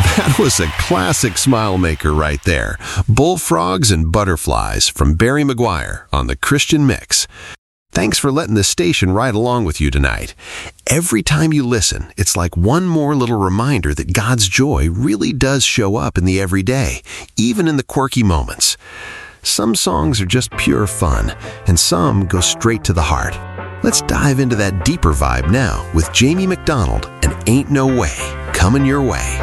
That was a classic smile maker right there. Bullfrogs and Butterflies from Barry Maguire on the Christian Mix. Thanks for letting the station ride along with you tonight. Every time you listen, it's like one more little reminder that God's joy really does show up in the everyday, even in the quirky moments. Some songs are just pure fun, and some go straight to the heart. Let's dive into that deeper vibe now with Jamie McDonald and Ain't No Way, coming your way.